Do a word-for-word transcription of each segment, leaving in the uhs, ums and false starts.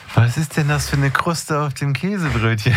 Was ist denn das für eine Kruste auf dem Käsebrötchen?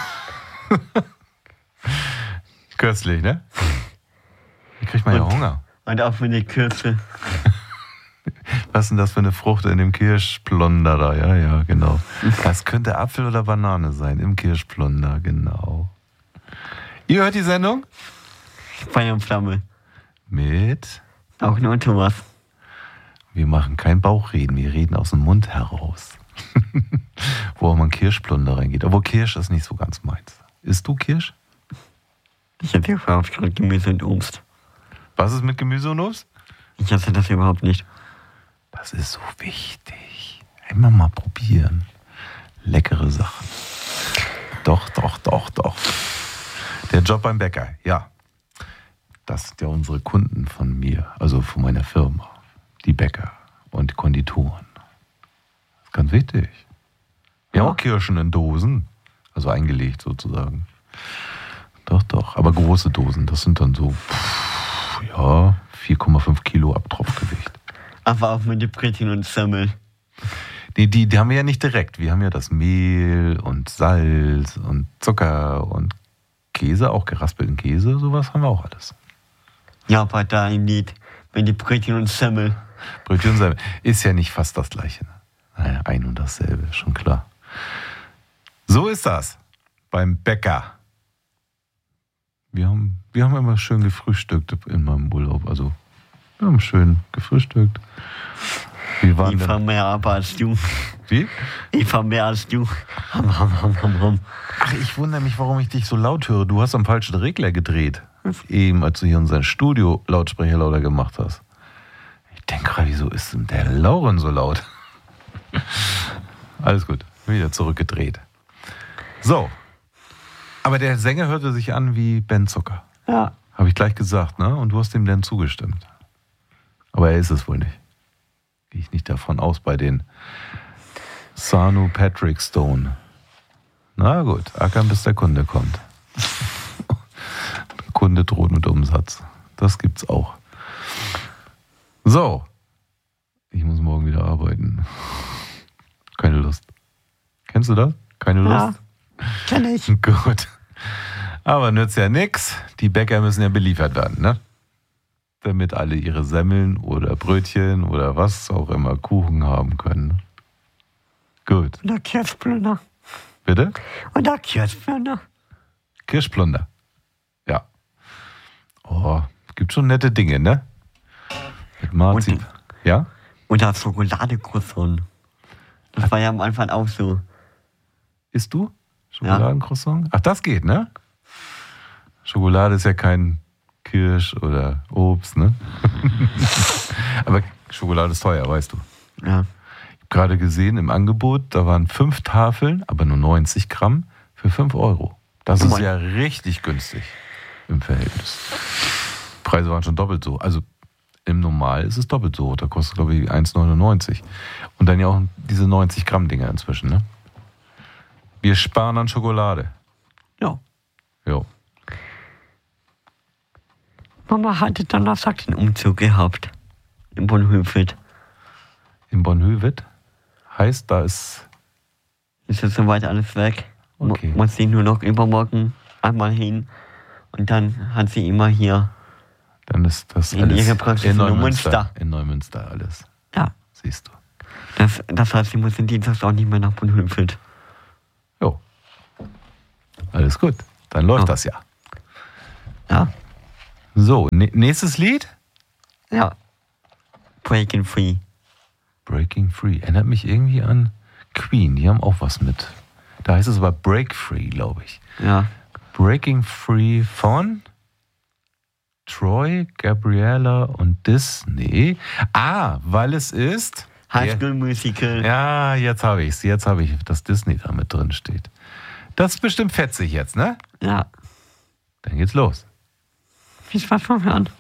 Köstlich, ne? Da kriegt man ja Hunger. Und auch für eine Kürze. Was ist denn das für eine Frucht in dem Kirschplunder da? Ja, ja, genau. Das könnte Apfel oder Banane sein, im Kirschplunder, genau. Ihr hört die Sendung? Feuer und Flamme. Mit? Auch nur Thomas. Wir machen kein Bauchreden, wir reden aus dem Mund heraus. Wo auch mal ein Kirschplunder reingeht. Obwohl Kirsch ist nicht so ganz meins. Isst du Kirsch? Ich esse überhaupt gerade Gemüse und Obst. Was ist mit Gemüse und Obst? Ich esse das überhaupt nicht. Das ist so wichtig. Immer mal probieren. Leckere Sachen. Doch, doch, doch, doch. Der Job beim Bäcker, ja. Das sind ja unsere Kunden von mir, also von meiner Firma. Die Bäcker und Konditoren. Das ist ganz wichtig. Wir haben auch Kirschen in Dosen. Also eingelegt sozusagen. Doch, doch. Aber große Dosen. Das sind dann so, pff, ja, vier Komma fünf Kilo Abtropfgewicht. Aber auch mit den Brötchen und Semmel. Die, die, die haben wir ja nicht direkt. Wir haben ja das Mehl und Salz und Zucker und Käse, auch geraspelten Käse. Sowas haben wir auch alles. Ja, aber da ein Lied mit den Brötchen und Semmel. Brötchen und Semmel ist ja nicht fast das Gleiche. Naja, ein und dasselbe, schon klar. So ist das beim Bäcker. Wir haben, wir haben immer schön gefrühstückt in meinem Urlaub. Also, wir haben schön gefrühstückt. Wir waren ich fahre mehr ab als du. Wie? Ich fahre mehr als du. Hum, hum, hum, hum, hum. Ach, ich wundere mich, warum ich dich so laut höre. Du hast am falschen Regler gedreht. Eben, als du hier unseren Studio-Lautsprecher lauter gemacht hast. Ich denke gerade, wieso ist denn der Lauren so laut? Alles gut, wieder zurückgedreht. So. Aber der Sänger hörte sich an wie Ben Zucker. Ja. Habe ich gleich gesagt, ne? Und du hast ihm dann zugestimmt. Aber er ist es wohl nicht. Gehe ich nicht davon aus bei den Sanu Patrick Stone. Na gut, ackern bis der Kunde kommt. Kunde droht mit Umsatz. Das gibt's auch. So. Ich muss morgen wieder arbeiten. Keine Lust. Kennst du das? Keine Lust? Ja, kenn ich. Gut. Aber nützt ja nix. Die Bäcker müssen ja beliefert werden, ne? Damit alle ihre Semmeln oder Brötchen oder was auch immer Kuchen haben können. Gut. Und der Kirschplunder. Bitte? Und der Kirschplunder. Kirschplunder. Ja. Oh, gibt schon nette Dinge, ne? Mit Marzi. Und- Ja? Und das Schokoladecroissant. Das war ja am Anfang auch so. Isst du Schokoladencroissant? Ach, das geht, ne? Schokolade ist ja kein Kirsch oder Obst, ne? Aber Schokolade ist teuer, weißt du. Ja. Ich habe gerade gesehen im Angebot, da waren fünf Tafeln, aber nur neunzig Gramm für fünf Euro. Das Oh ist mein. ja richtig günstig im Verhältnis. Preise waren schon doppelt so. Also im Normal ist es doppelt so. Da kostet, glaube ich, eins neunundneunzig. Und dann ja auch diese neunzig Gramm Dinger inzwischen, ne? Wir sparen an Schokolade. Ja. Jo. Mama hatte Donnerstag den Umzug gehabt. In Bonhoefeld. In Bonhoefeld heißt, da ist... Ist jetzt soweit alles weg. Mu- Okay. Muss sie nur noch übermorgen einmal hin. Und dann hat sie immer hier. Dann ist das In alles ihrer Praxis in in Neumünster. Neumünster. In Neumünster alles. Ja. Siehst du. Das, das heißt, sie muss den Dienstag auch nicht mehr nach Bonhoefeld. Jo. Alles gut. Dann läuft Ja. das ja. Ja. So, n- nächstes Lied? Ja. Breaking Free. Breaking Free. Erinnert mich irgendwie an Queen. Die haben auch was mit. Da heißt es aber Break Free, glaube ich. Ja. Breaking Free von Troy, Gabriella und Disney. Ah, weil es ist... High School Musical. Ja, jetzt habe ich es. Jetzt habe ich, dass Disney da mit drin steht. Das ist bestimmt fetzig jetzt, ne? Ja. Dann geht's los. Viel Spaß beim Hören.